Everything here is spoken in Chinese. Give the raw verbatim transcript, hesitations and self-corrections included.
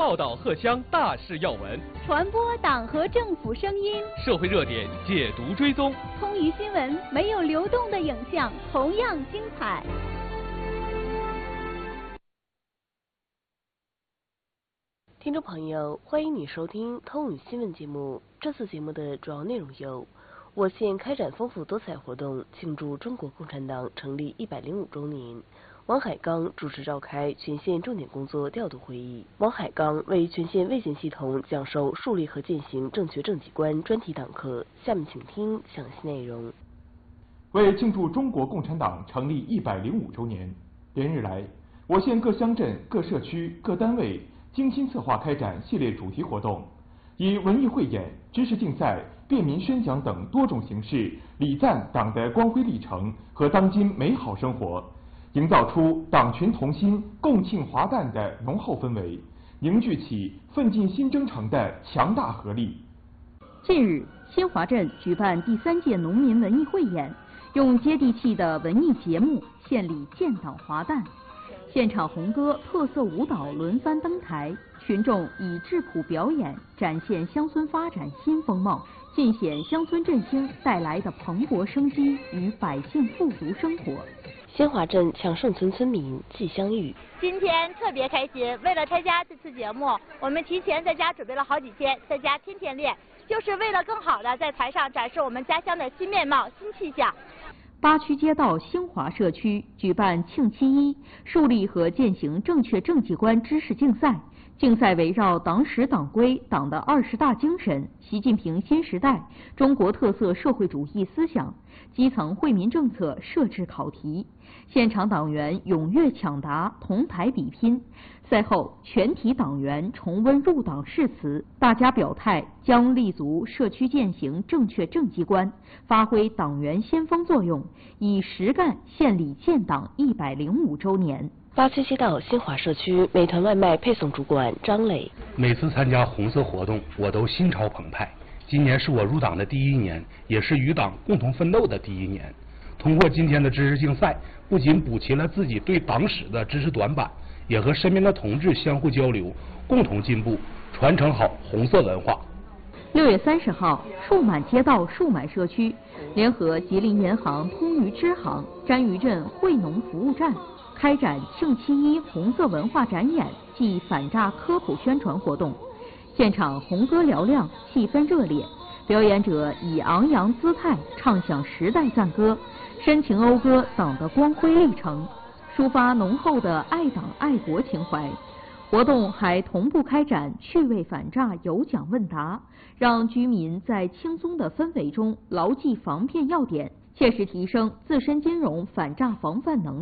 报道荷乡大事要闻， 传播党和政府声音， 社会热点解读追踪。 通舆新闻没有流动的影像，同样精彩。 听众朋友，欢迎你收听通语新闻节目。这次节目的主要内容有：我县开展丰富多彩活动，庆祝中国共产党成立一百零五周年。王海刚主持召开全县重点工作调度会议。王海刚为全县卫健系统讲授树立和践行正确政绩观专题讲课。下面请听详细内容。 为庆祝中国共产党成立一百零五周年，连日来，我县各乡镇、各社区、各单位精心策划开展系列主题活动，以文艺汇演、知识竞赛、便民宣讲等多种形式，礼赞党的光辉历程和当今美好生活，营造出党群同心、共庆华诞的浓厚氛围，凝聚起奋进新征程的强大合力。 近日，新华镇举办第三届农民文艺汇演，用接地气的文艺节目献礼建党华诞。现场红歌、特色舞蹈轮番登台，群众以质朴表演展现乡村发展新风貌，尽显乡村振兴带来的蓬勃生机与百姓富足生活。 新华镇强盛村村民季香玉： 今天特别开心，为了参加这次节目，我们提前在家准备了好几天，在家天天练，就是为了更好的在台上展示我们家乡的新面貌、新气象。 八区街道兴华社区举办庆七一树立和践行正确政绩观知识竞赛，竞赛围绕党史党规、党的二十大精神、习近平新时代、中国特色社会主义思想、基层惠民政策设置考题，现场党员踊跃抢答，同台比拼。赛后，全体党员重温入党誓词，大家表态将立足社区践行正确政绩观，发挥党员先锋作用，以实干献礼建党一百零五周年。 八区街道新华社区美团外卖配送主管张磊： 每次参加红色活动，我都心潮澎湃。今年是我入党的第一年，也是与党共同奋斗的第一年。通过今天的知识竞赛，不仅补齐了自己对党史的知识短板，也和身边的同志相互交流，共同进步，传承好红色文化。 六月三十号，数满街道数满社区联合吉林银行通渝支行、詹隅镇惠农服务站开展庆七一红色文化展演暨反诈科普宣传活动。现场红歌嘹亮，气氛热烈，表演者以昂扬姿态唱响时代赞歌，深情讴歌党的光辉历程，抒发浓厚的爱党爱国情怀。活动还同步开展趣味反诈有奖问答，让居民在轻松的氛围中牢记防骗要点，切实提升自身金融反诈防范能力。